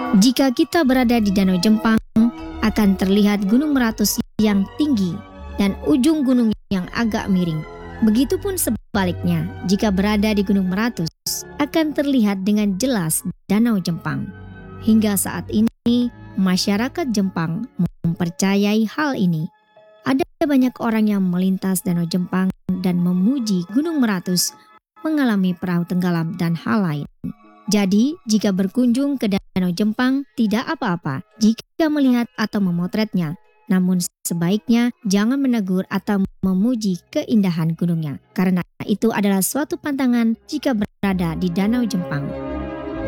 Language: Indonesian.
Jika kita berada di Danau Jempang, akan terlihat Gunung Meratus yang tinggi dan ujung gunung yang agak miring. Begitupun sebaliknya, jika berada di Gunung Meratus, akan terlihat dengan jelas Danau Jempang. Hingga saat ini, masyarakat Jempang mempercayai hal ini. Ada banyak orang yang melintas Danau Jempang dan memuji Gunung Meratus mengalami perahu tenggelam dan hal lain. Jadi, jika berkunjung ke Danau Jempang, tidak apa-apa jika melihat atau memotretnya. Namun sebaiknya jangan menegur atau memuji keindahan gunungnya, karena itu adalah suatu pantangan jika berada di Danau Jempang.